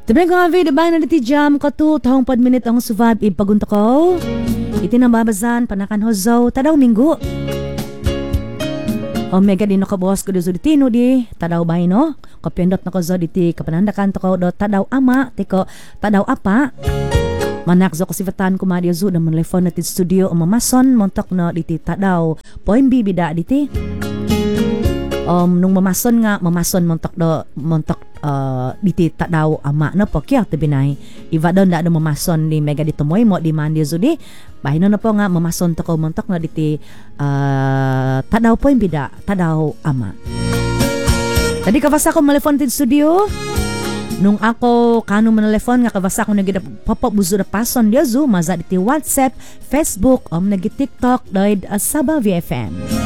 Tabi nga, diba na diti jam ka to, tahong pad minute ang survive ipagunta ko. Iti nang babazan, panakan hozaw, tadaw minggo. Omega din ako boss ko do diti no di, tadaw bahay no? Kapindot na ko zo diti, kapanandakan to ko do, tadaw ama, tiko, tadaw apa. Manak zo ko si Vatan kumadio zo, na manlefon natin studio, o mamason, montok no, diti tadaw, poim bibida diti. Nung mamason montok do, montok diti tadaw ama no po kya tibinay iba don da do mamason di mega dito moy mo di mandi zudi bahay no po nga mamason to ko montok na diti tadaw po imbida tadaw ama. Tadi kabasa ko malefon tin studio nung ako kano manelefon nga kabasa ko nagida papabuzo na pason dia zo maza diti WhatsApp, Facebook, nagi TikTok doid Sabah VFM.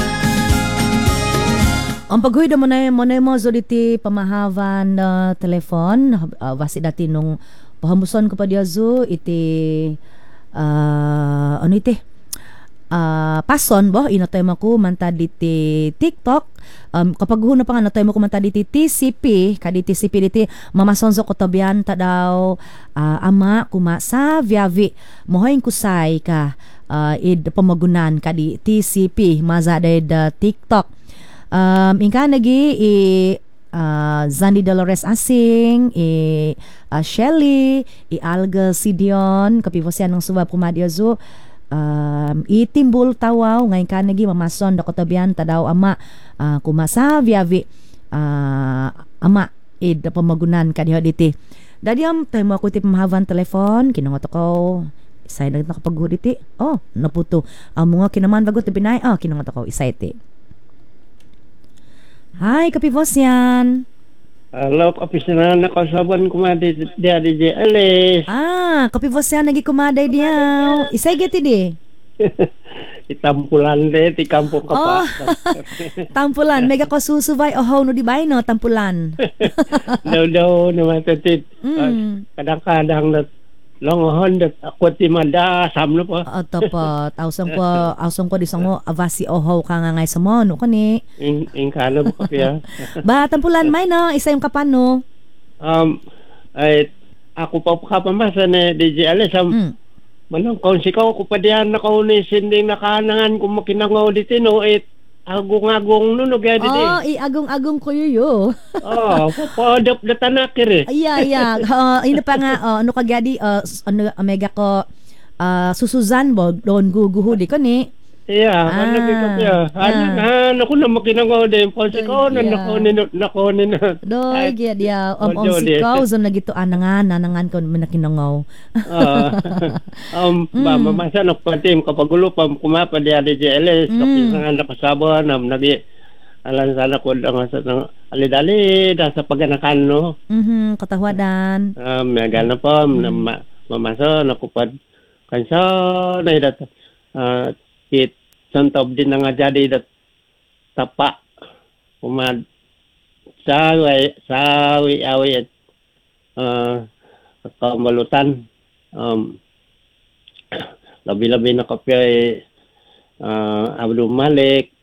Ang paghuida mo na zo diti pamahavan na telefon basi dati nung pahamuson ko pa dia zo iti ano iti pason bo inatay mo ko manta diti TikTok kapag huna pa nga natay mo ko manta diti TCP kaditi TCP diti mamason zo ko tabian ta daw ama kuma sa viavi mohoy kusay ka id pamagunan kadi TCP maza dayad TikTok. Inka nagi Zandi Dolores Asing Shelly Alga Sidion kapivo siya ng subab kumadia zo itimbul tawaw ngayon ka nagi mamason da kotabian tadaw ama kumasa viavi ama id pamagunan kaniho diti dadiam tayo mo ako iti pamahavan telefon kinangot ako isay na nakapaguditi naputo mga kinaman bago tibinay kinangot ako isay ti. Hi, kapibos yan. Hello, kapis na nakasaban kumadi dia DJ Alice. Kapibos yan, nagi kumaday dia. Isay gati di. Itampulan de, ti kampo ka pa. Tampulan, mega ko susubay. No di bay no, tampulan. Daw naman tatit. Kadang-kadang na longohon dat ako ti mada samno po. Tapos ausong ko di sango avasi oho ka nga ngay sa mo no kani. Ingkano po kapya. Ba tampulan may no isa yung kapan no. Ay ako pa pamasa ni DJ Alice manong kon sikaw ko pa diyan na kauni sinding nakanangan ko makinangaw dito no agong-agong nunog ya didi. Agong-agong ko yuyo. Papadap na tanakir eh. Ino pa nga, ano kagadi, mega ko, susuzan bo, doon guguhuli ko ni. Ano bigay ano ko na makinangaw din. Ponsi ko na nakunin na. Doy, kaya dia, sikaw, so nagito nanangan ko minakinangaw. Mamasa na patim kapag ulupam kumapa dia DJ Alice kapag nga nakasabon alam sana ko ng alidali sa paganakan no. Katahwadan. May gana po mamasa nakupad kansa na idat kit santob din nga jadi dat tapa kumad sawi awi kamalutan labi-labi na kopya Abdul Malik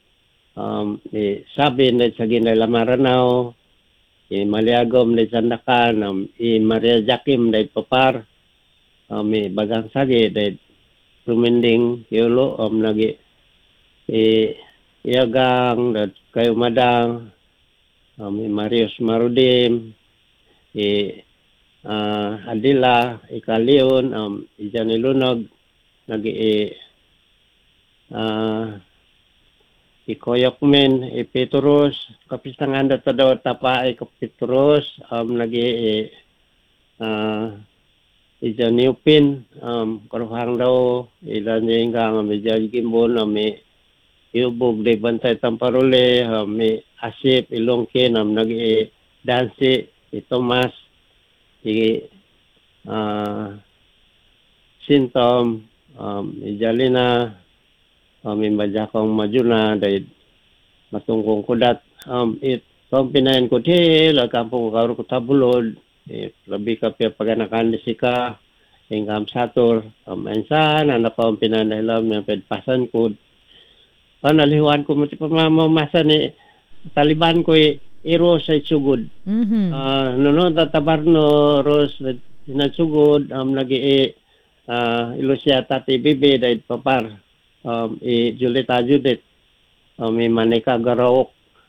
sabi na sa ginalamaranaw Maliagom na sandakan Maria Jakim na papar may bagang sagi na rumending yulo lagi iagang dat kayo madang Marius Marudim Adila Ikalion Ijani Lunog nagi Ikoyok men Petrus kapistangan dat daw tapa Petrus nagi Ijani Upin karuhang daw ilan hinggang medyo gimbon may iubog de bantay tamparole may Asip Ilongkin nagi dansi Thomas Sintom Ijalina may majakong majuna dahil matungkong kudat pinayin ko tila kampong karu ko tabulod labi ka pia paganakan di sika hingam satur ensan na pa pinanahilam na pedpasan ko nalihuan ko mati pamamasa ni Taliban ko iro sa sugod. Nono tatabarno ros nagsugod lagi ilusya tati bibi dahil papar Julita Judith may manika garawok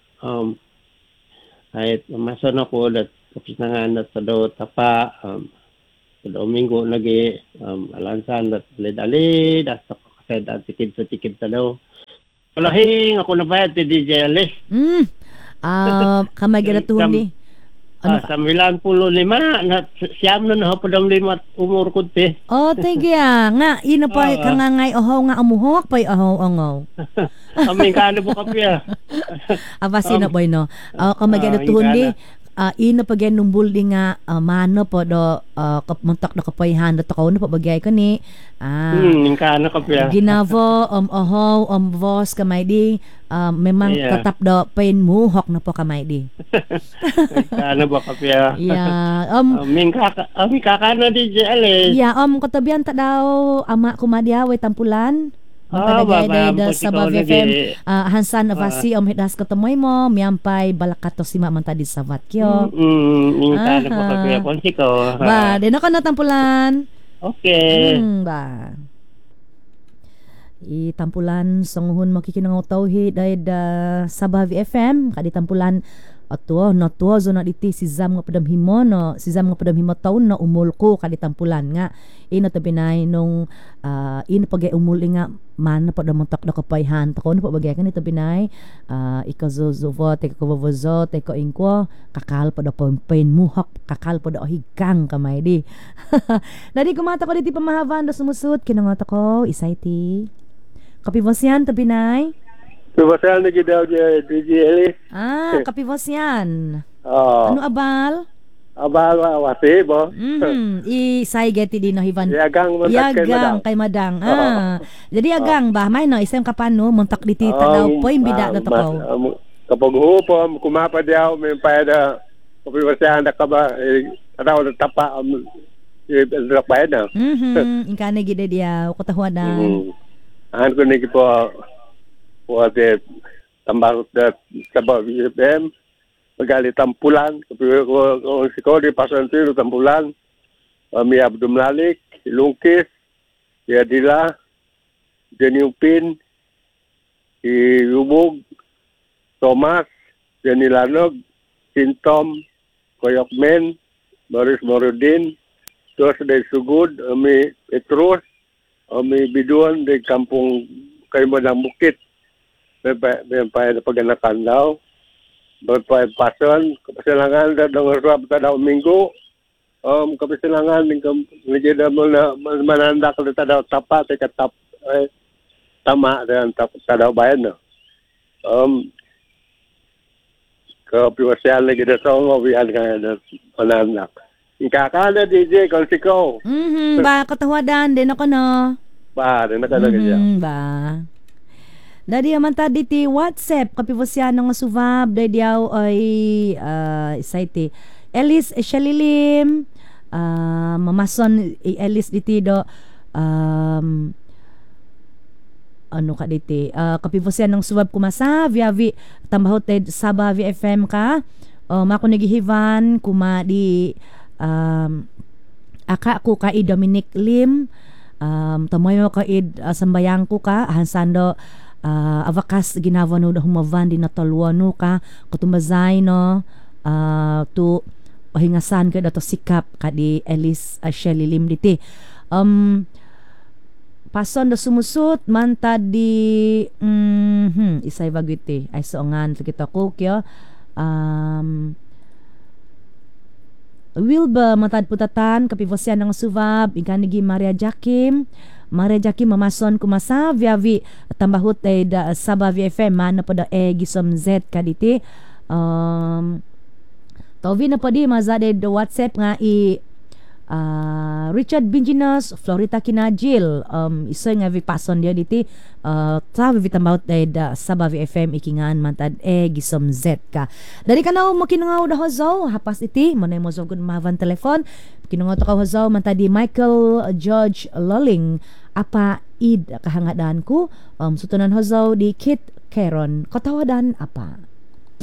ay mason ako dat kapis na nga sa daw tapa sa Domingo lagi alansan dat alid hasta kased at tikid sa daw palahing ako na bayad ti DJ Alice kamay ginatuhon ni sa 95 na siyam na nahapadang 5 umur ko te. Thank you nga ino pa kangangay ohaw nga amuhok pa ohaw ongaw. Amin ka ano po kapya. Sino boy no. Kamay ginatuhon ni ino pa ginumbul di nga mano po do kapuntak na kapayhan to ko no pabagay ko ni ka ano kapya. Ginavo ohaw vos kamay di memang tetap do pain muhok na po kamay di. Ano ba kapya? Yeah. Amin kakano di Alice. Yeah, katabihan ta daw ama kumadya way tampulan. Magpagay day sa Bavi FM Hansan Avasi hidas katamoy mo miyampay balakato si mamanta di sa Vatkyo. Ano ba kapya konsiko? Ba, din ako natampulan. Okay. Ba. Itampulan sanguhon makikinangaw tawhid ay sa Bavi FM kadi tampulan ato na tuwa zo na diti si Zam nga padam himo no si Zam nga padam himo taon na umulko kadi tampulan nga ino tabinay nung ino pagay umuli nga man na padam tak na kapayhan ta ko no pabagay kan ito binay ikazozovo te ko vovozo te ko ingko kakal pada pain muhak kakal pada higkang kamay di dadi kumata ko diti pamahavan do sumusut kinangata ko isayti kapivos yan tabinay. Pibasal na gidaw DJ Alice. Kapivos yan. Ano abal? Abal wasi bo. Isay geti di no hivan. Yagang kay madang. Jadi agang ba may no isem kapano muntak diti daw po imbida na to ko. Kapag hupo kumapa diaw may paeda kapibasal na ka ba daw na tapa payad na. Inkane gide dia katahuadan. Ko ni po Wate tambah sabab FM magali tampulan ko si Cody pasantir tampulan Mi Abdul Malik Lungkis Yadila Jenny Upin Yubog Thomas Jenny Lanog Sintom Koyokmen Boris Morudin terus dari Sugud Mi Petrus Mi Biduan di kampung Kalimantan Bukit may na paganakan daw. May pason, kapasilangan daw ng rap daw minggo. Kapasilangan ng mo na mananda ka daw tapa, tama dan daw bayan no. Kapiwasyan lagi daw sa ngawian ka na mananda. Ikakana DJ konsiko. Ba katawadan din ako no. Ba, din ka na kanya. Ba. Dadi man ta diti WhatsApp kapivosyan nga suvab dadi diaw ay isayti Ellis Shalilim mamason Ellis diti do ano ka diti kapivosyan ng suvab kumasa viavi tambahot sa Bavi FM ka mako nagihivan kuma di aka ko ka Dominic Lim tamoy mo ka sambayang ko ka hansando avakas ginavano da humavan di natalwano ka kutumazay no to pahingasan ka dato sikap kadi Ellis Shalilim diti pason da sumusut man tadi isay bagiti ay soongan kita ko kyo Wilba matad putatan kapivosyan ng suvab ikanigi Maria Jakim mamason kumasa viavi tambahut da sa Bavi FM man po da gisom Z kaditi Tovi na po di mazade do WhatsApp nga Richard Binginos Florita Kinajil iso nga vipason dia diti sa vitambahut da sa Bavi FM ikingan mantad gisom Z ka dari kanaw mo kinungaw da hozo hapas iti manay mo zogod mavan telefon kinungaw to ka hozo mantad di Michael George Lolling apa id kahangadan ko sutunan hozo di Kit Keron katawadan apa